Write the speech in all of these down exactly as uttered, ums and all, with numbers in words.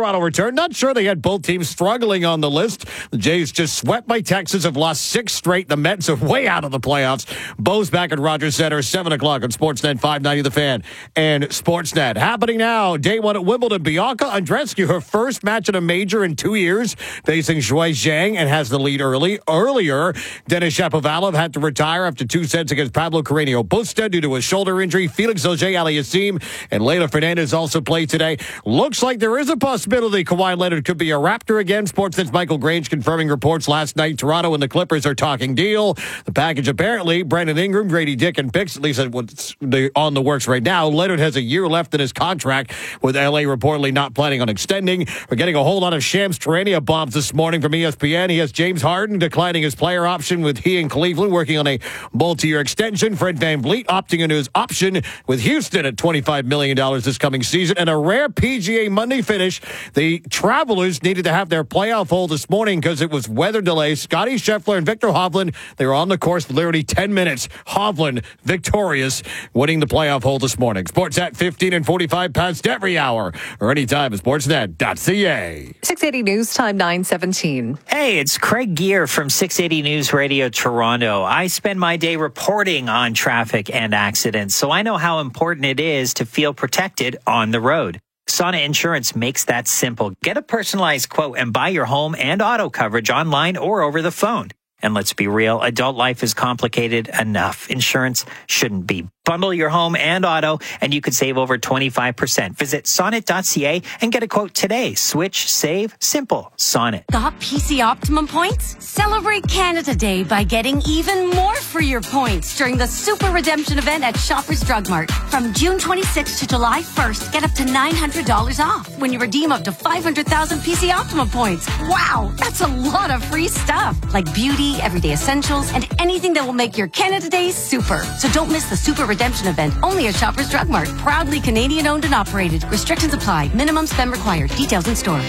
Toronto return. Not sure they had both teams struggling on the list. The Jays just swept by Texas, have lost six straight. The Mets are way out of the playoffs. Bo's back at Rogers Center, seven o'clock on Sportsnet five ninety The Fan and Sportsnet. Happening now, day one at Wimbledon. Bianca Andreescu, her first match at a major in two years, facing Shuai Zhang, and has the lead early. Earlier, Denis Shapovalov had to retire after two sets against Pablo Carreño Busta due to a shoulder injury. Felix Auger-Aliassime and Leylah Fernandez also played today. Looks like there is a possibility Kawhi Leonard could be a Raptor again. Sportsnet's Michael Grange confirming reports last night. Toronto and the Clippers are talking deal. The package apparently, Brandon Ingram, Grady Dick, and picks, at least what's on the works right now. Leonard has a year left in his contract, with L A reportedly not planning on extending. We're getting a whole lot of Shams Charania bombs this morning from E S P N. He has James Harden declining his player option with he in Cleveland, working on a multi-year extension. Fred VanVleet opting into his option with Houston at twenty-five million dollars this coming season. And a rare P G A Monday finish. The Travelers needed to have their playoff hole this morning because it was weather delays. Scotty Scheffler and Victor Hovland, they were on the course for literally ten minutes. Hovland victorious, winning the playoff hole this morning. Sportsnet fifteen and forty-five past every hour or anytime at sportsnet dot c a. six eighty News Time, nine seventeen. Hey, it's Craig Gear from six eighty News Radio Toronto. I spend my day reporting on traffic and accidents, so I know how important it is to feel protected on the road. Sonnet Insurance makes that simple. Get a personalized quote and buy your home and auto coverage online or over the phone. And let's be real, adult life is complicated enough. Insurance shouldn't be. Bundle your home and auto, and you could save over twenty-five percent. Visit sonnet dot c a and get a quote today. Switch, save, simple. Sonnet. Got P C Optimum points? Celebrate Canada Day by getting even more for your points during the Super Redemption event at Shoppers Drug Mart. From June twenty-sixth to July first, get up to nine hundred dollars off when you redeem up to five hundred thousand P C Optimum points. Wow, that's a lot of free stuff, like beauty, everyday essentials, and anything that will make your Canada Day super. So don't miss the Super Redemption event, only at Shoppers Drug Mart. Proudly Canadian owned and operated. Restrictions apply. Minimum spend required. Details in store.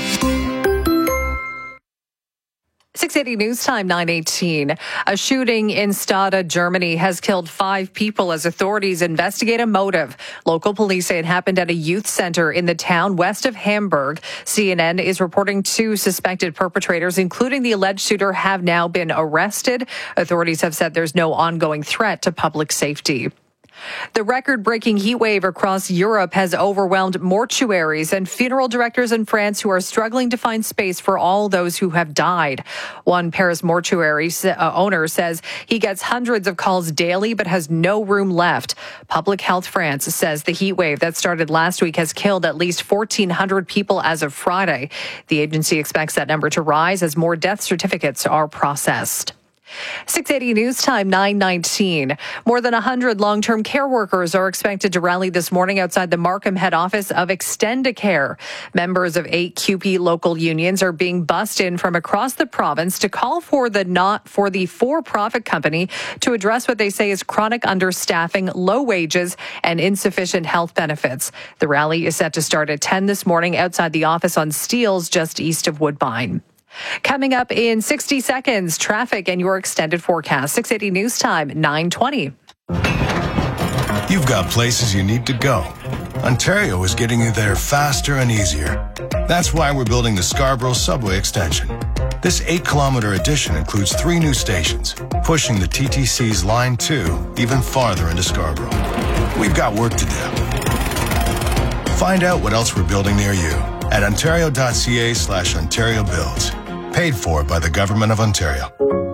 six eighty News Time, nine eighteen. A shooting in Stade, Germany has killed five people as authorities investigate a motive. Local police say it happened at a youth center in the town west of Hamburg. C N N is reporting two suspected perpetrators, including the alleged shooter, have now been arrested. Authorities have said there's no ongoing threat to public safety. The record-breaking heat wave across Europe has overwhelmed mortuaries and funeral directors in France who are struggling to find space for all those who have died. One Paris mortuary owner says he gets hundreds of calls daily but has no room left. Public Health France says the heat wave that started last week has killed at least fourteen hundred people as of Friday. The agency expects that number to rise as more death certificates are processed. six eighty News Time, nine nineteen. More than one hundred long-term care workers are expected to rally this morning outside the Markham head office of Extendicare. Members of eight C U P E local unions are being bussed in from across the province to call for the not for the for-profit company to address what they say is chronic understaffing, low wages, and insufficient health benefits. The rally is set to start at ten this morning outside the office on Steeles, just east of Woodbine. Coming up in sixty seconds, traffic and your extended forecast. six eighty News Time, nine twenty. You've got places you need to go. Ontario is getting you there faster and easier. That's why we're building the Scarborough Subway Extension. This eight-kilometer addition includes three new stations, pushing the T T C's Line two even farther into Scarborough. We've got work to do. Find out what else we're building near you at ontario dot c a slash Ontario Builds. Paid for by the Government of Ontario.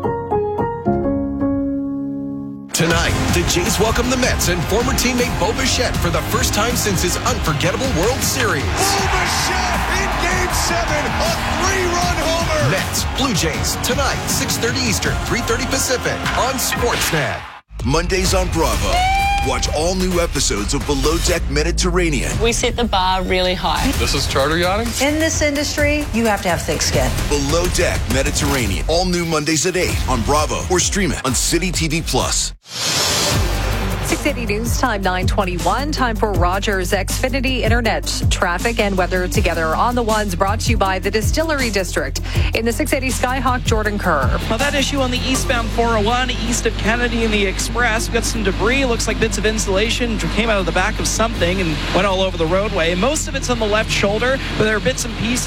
Tonight, the Jays welcome the Mets and former teammate Bo Bichette for the first time since his unforgettable World Series. Bo Bichette in Game seven, a three-run homer. Mets, Blue Jays, tonight, six thirty Eastern, three thirty Pacific on Sportsnet. Mondays on Bravo. Watch all new episodes of Below Deck Mediterranean. We set the bar really high. This is charter yachting. In this industry, you have to have thick skin. Below Deck Mediterranean. All new Mondays at eight on Bravo or stream it on City T V Plus. six eighty News Time, nine twenty-one. Time for Rogers Xfinity Internet traffic and weather together on the ones, brought to you by the Distillery District. In the six eighty Skyhawk, Jordan Kerr. Well, that issue on the eastbound four oh one, east of Kennedy and the Express. We've got some debris. Looks like bits of insulation came out of the back of something and went all over the roadway. Most of it's on the left shoulder, but there are bits and pieces